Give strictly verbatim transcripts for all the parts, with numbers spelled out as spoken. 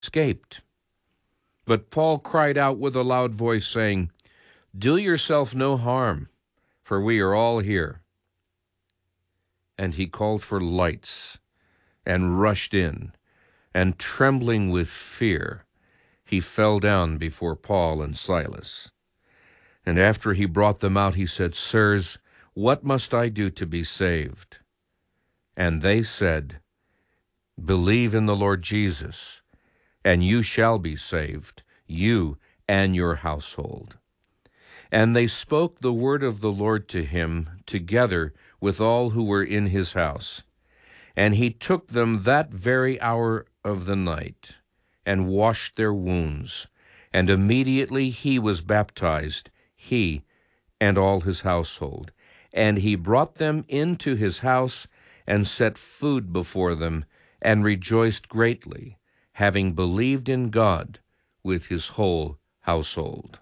escaped. But Paul cried out with a loud voice, saying, "Do yourself no harm, for we are all here." And he called for lights and rushed in, and trembling with fear, he fell down before Paul and Silas. And after he brought them out, he said, "Sirs, what must I do to be saved?" And they said, "Believe in the Lord Jesus, and you shall be saved, you and your household." And they spoke the word of the Lord to him, together with all who were in his house. And he took them that very hour of the night, and washed their wounds. And immediately he was baptized, he and all his household. And he brought them into his house, and set food before them, and rejoiced greatly, having believed in God with his whole household.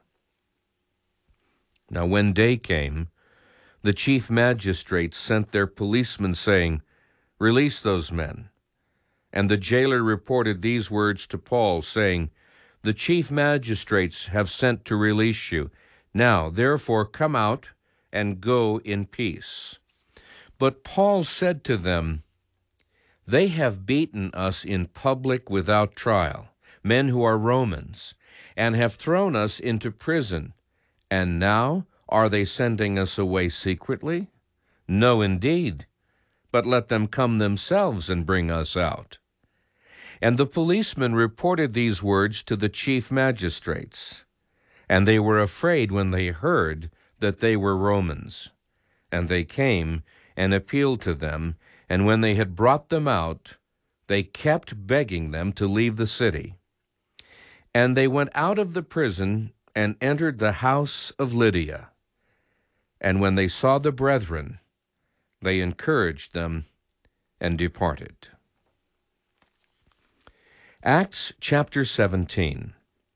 Now when day came, the chief magistrates sent their policemen, saying, "Release those men." And the jailer reported these words to Paul, saying, "The chief magistrates have sent to release you. Now, therefore, come out and go in peace." But Paul said to them, "They have beaten us in public without trial, men who are Romans, and have thrown us into prison. And now are they sending us away secretly? No, indeed, but let them come themselves and bring us out." And the policemen reported these words to the chief magistrates. And they were afraid when they heard that they were Romans. And they came and appealed to them, and when they had brought them out, they kept begging them to leave the city. And they went out of the prison and entered the house of Lydia. And when they saw the brethren, they encouraged them and departed. Acts chapter seventeen.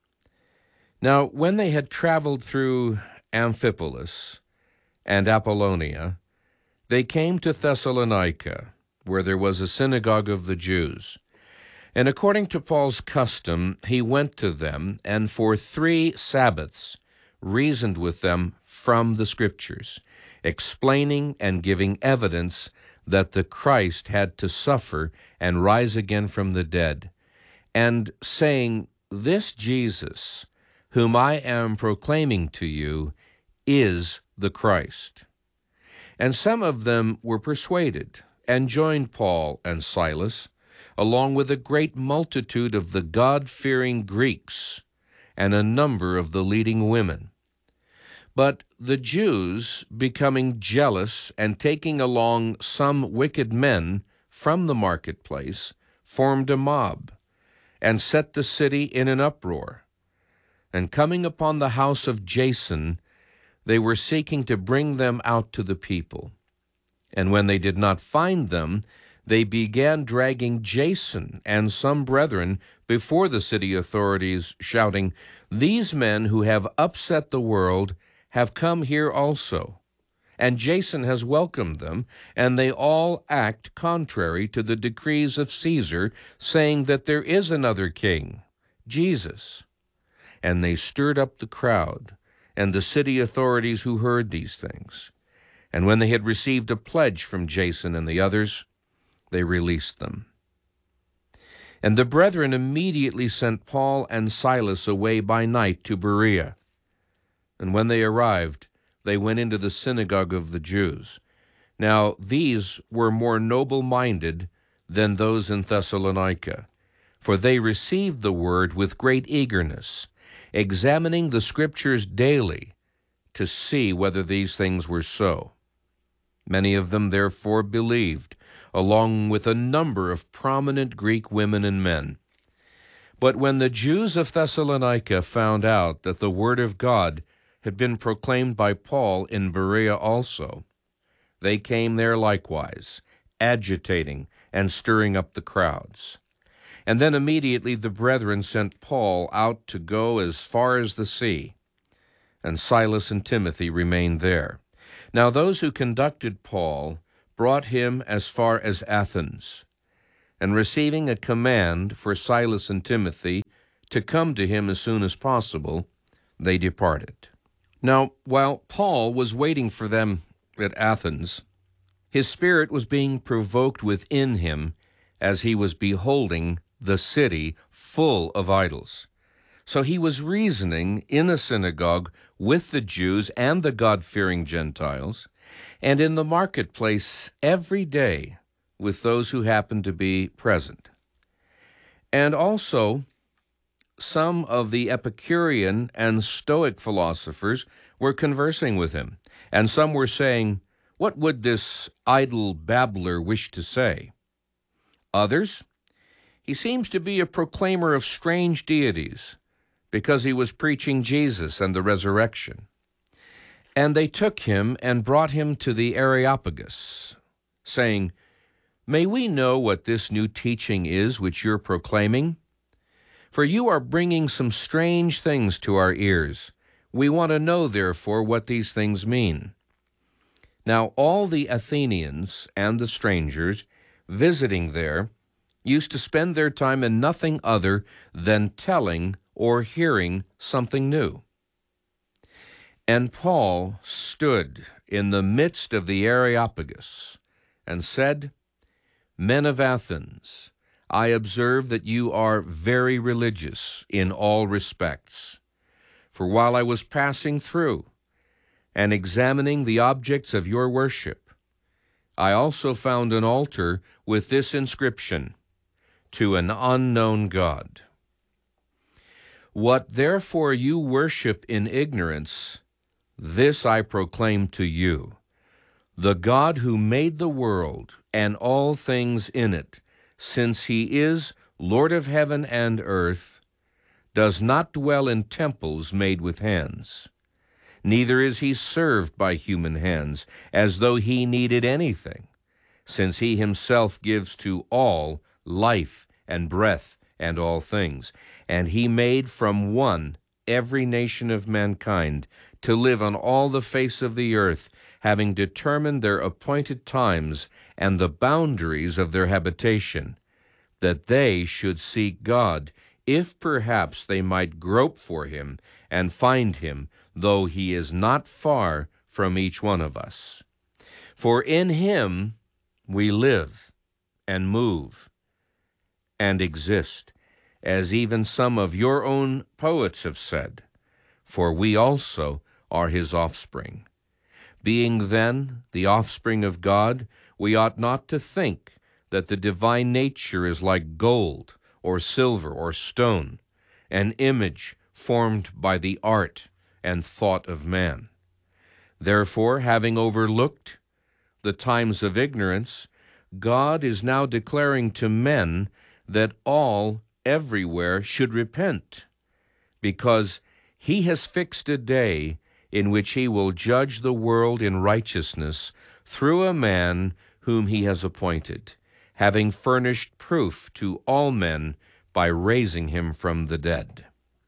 Now when they had traveled through Amphipolis and Apollonia, they came to Thessalonica, where there was a synagogue of the Jews. And according to Paul's custom, he went to them, and for three Sabbaths reasoned with them from the Scriptures, explaining and giving evidence that the Christ had to suffer and rise again from the dead, and saying, "This Jesus, whom I am proclaiming to you, is the Christ." And some of them were persuaded, and joined Paul and Silas, along with a great multitude of the God-fearing Greeks, and a number of the leading women. But the Jews, becoming jealous, and taking along some wicked men from the marketplace, formed a mob, and set the city in an uproar. And coming upon the house of Jason, they were seeking to bring them out to the people. And when they did not find them, they began dragging Jason and some brethren before the city authorities, shouting, "These men who have upset the world have come here also, and Jason has welcomed them, and they all act contrary to the decrees of Caesar, saying that there is another king, Jesus." And they stirred up the crowd and the city authorities who heard these things. And when they had received a pledge from Jason and the others, they released them. And the brethren immediately sent Paul and Silas away by night to Berea. And when they arrived, they went into the synagogue of the Jews. Now these were more noble-minded than those in Thessalonica, for they received the word with great eagerness, examining the Scriptures daily to see whether these things were so. Many of them therefore believed, along with a number of prominent Greek women and men. But when the Jews of Thessalonica found out that the word of God had been proclaimed by Paul in Berea also, they came there likewise, agitating and stirring up the crowds. And then immediately the brethren sent Paul out to go as far as the sea, and Silas and Timothy remained there. Now those who conducted Paul brought him as far as Athens. and receiving a command for Silas and Timothy to come to him as soon as possible, they departed. Now, while Paul was waiting for them at Athens, his spirit was being provoked within him as he was beholding the city full of idols. So he was reasoning in the synagogue with the Jews and the God-fearing Gentiles, and in the marketplace every day with those who happened to be present. And also, some of the Epicurean and Stoic philosophers were conversing with him, and some were saying, "What would this idle babbler wish to say?" Others, "He seems to be a proclaimer of strange deities, because he was preaching Jesus and the resurrection." And they took him and brought him to the Areopagus, saying, "May we know what this new teaching is which you're proclaiming? For you are bringing some strange things to our ears. We want to know, therefore, what these things mean." Now all the Athenians and the strangers visiting there used to spend their time in nothing other than telling or hearing something new. And Paul stood in the midst of the Areopagus and said, "Men of Athens, I observe that you are very religious in all respects. For while I was passing through and examining the objects of your worship, I also found an altar with this inscription, 'To an unknown God.' What therefore you worship in ignorance, this I proclaim to you. The God who made the world and all things in it, since he is Lord of heaven and earth, does not dwell in temples made with hands. Neither is he served by human hands, as though he needed anything, since he himself gives to all life and breath and all things. And he made from one every nation of mankind to live on all the face of the earth, having determined their appointed times and the boundaries of their habitation, that they should seek God, if perhaps they might grope for him and find him, though he is not far from each one of us. For in him we live and move and exist, as even some of your own poets have said, for we also are his offspring. Being then the offspring of God, we ought not to think that the divine nature is like gold or silver or stone, an image formed by the art and thought of man. Therefore, having overlooked the times of ignorance, God is now declaring to men that all everywhere should repent, because he has fixed a day in which he will judge the world in righteousness through a man whom he has appointed, having furnished proof to all men by raising him from the dead.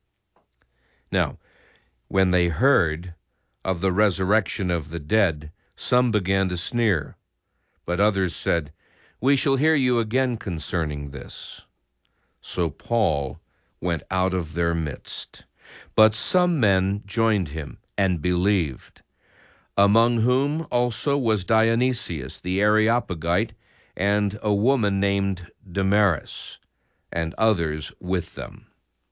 Now, when they heard of the resurrection of the dead, some began to sneer, but others said, "We shall hear you again concerning this." So Paul went out of their midst. But some men joined him and believed, among whom also was Dionysius the Areopagite, and a woman named Damaris, and others with them.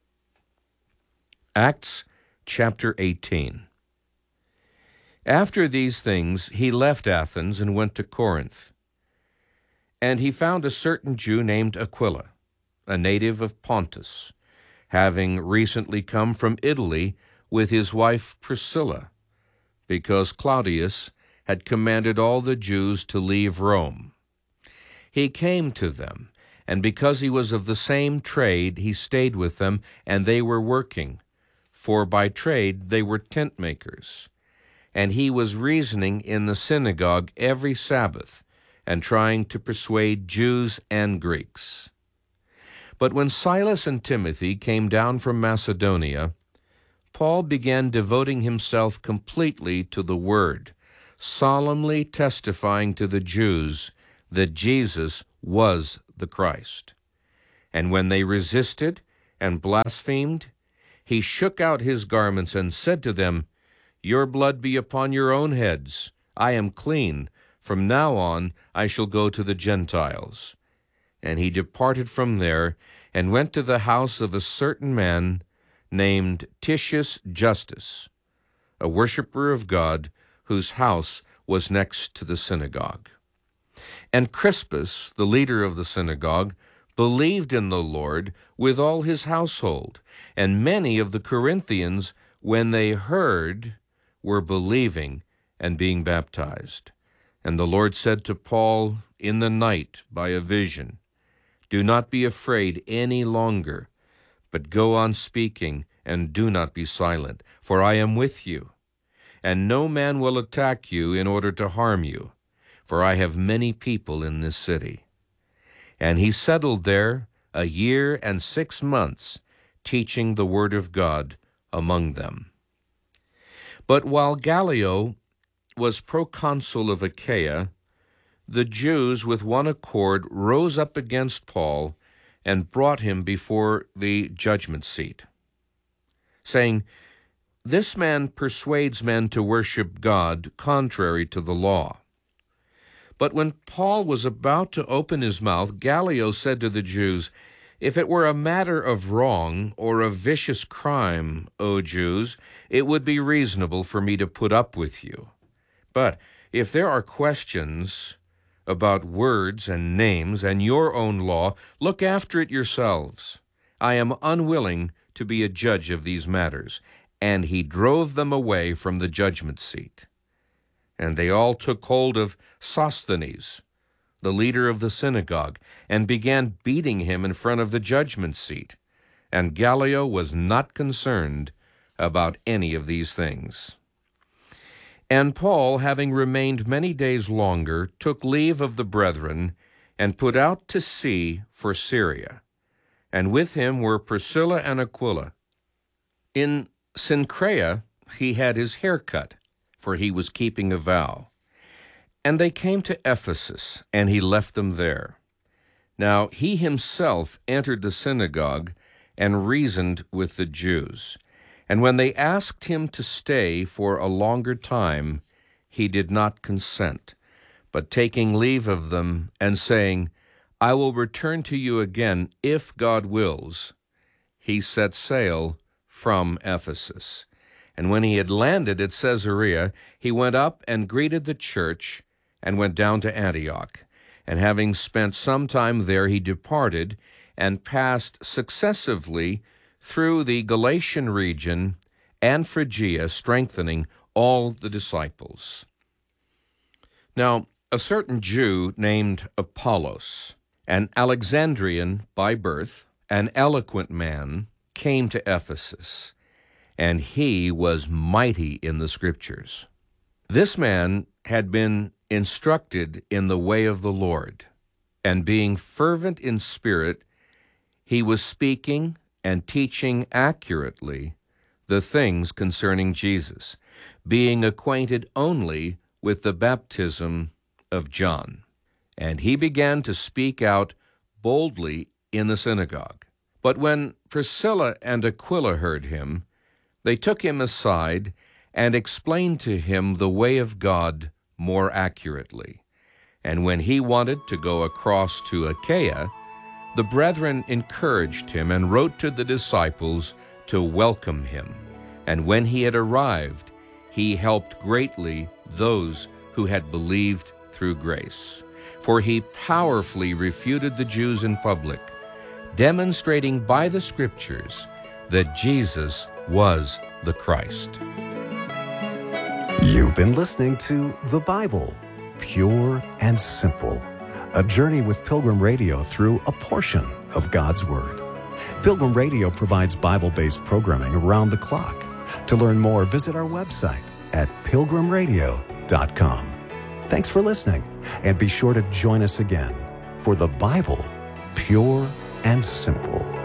Acts chapter eighteen. After these things he left Athens and went to Corinth. And he found a certain Jew named Aquila, a native of Pontus, having recently come from Italy with his wife Priscilla, because Claudius had commanded all the Jews to leave Rome. He came to them, and because he was of the same trade, he stayed with them, and they were working, for by trade they were tent makers. And he was reasoning in the synagogue every Sabbath, and trying to persuade Jews and Greeks. But when Silas and Timothy came down from Macedonia, Paul began devoting himself completely to the word, solemnly testifying to the Jews that Jesus was the the Christ. And when they resisted and blasphemed, he shook out his garments and said to them, Your blood be upon your own heads. I am clean. From now on I shall go to the Gentiles. And he departed from there and went to the house of a certain man named Titius Justus, a worshiper of God, whose house was next to the synagogue. And Crispus, the leader of the synagogue, believed in the Lord with all his household, and many of the Corinthians, when they heard, were believing and being baptized. And the Lord said to Paul in the night by a vision, Do not be afraid any longer, but go on speaking, and do not be silent, for I am with you. And no man will attack you in order to harm you, for I have many people in this city. And he settled there a year and six months, teaching the word of God among them. But while Gallio was proconsul of Achaia, the Jews with one accord rose up against Paul and brought him before the judgment seat, saying, This man persuades men to worship God contrary to the law. But when Paul was about to open his mouth, Gallio said to the Jews, If it were a matter of wrong or of vicious crime, O Jews, it would be reasonable for me to put up with you. But if there are questions about words and names and your own law, look after it yourselves. I am unwilling to be a judge of these matters. And he drove them away from the judgment seat. And they all took hold of Sosthenes, the leader of the synagogue, and began beating him in front of the judgment seat. And Gallio was not concerned about any of these things. And Paul, having remained many days longer, took leave of the brethren, and put out to sea for Syria. And with him were Priscilla and Aquila. In Cenchrea he had his hair cut, for he was keeping a vow. And they came to Ephesus, and he left them there. Now he himself entered the synagogue and reasoned with the Jews. And when they asked him to stay for a longer time, he did not consent, but taking leave of them and saying, I will return to you again if God wills, he set sail from Ephesus. And when he had landed at Caesarea, he went up and greeted the church and went down to Antioch. And having spent some time there, he departed and passed successively through the Galatian region and Phrygia, strengthening all the disciples. Now, a certain Jew named Apollos, an Alexandrian by birth, an eloquent man, came to Ephesus, and he was mighty in the Scriptures. This man had been instructed in the way of the Lord, and being fervent in spirit, he was speaking and teaching accurately the things concerning Jesus, being acquainted only with the baptism of John. And he began to speak out boldly in the synagogue. But when Priscilla and Aquila heard him, they took him aside and explained to him the way of God more accurately. And when he wanted to go across to Achaia, the brethren encouraged him and wrote to the disciples to welcome him. And when he had arrived, he helped greatly those who had believed through grace. For he powerfully refuted the Jews in public, demonstrating by the Scriptures that Jesus was the Christ. You've been listening to The Bible, Pure and Simple, a journey with Pilgrim Radio through a portion of God's Word. Pilgrim Radio provides Bible-based programming around the clock. To learn more, visit our website at pilgrim radio dot com. Thanks for listening, and be sure to join us again for The Bible, Pure and Simple.